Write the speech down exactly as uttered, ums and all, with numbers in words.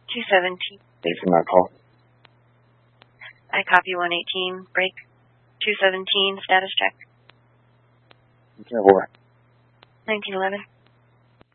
two seventeen. Based on that call. I copy one eighteen, break. two seventeen, status check. ten four. nineteen eleven.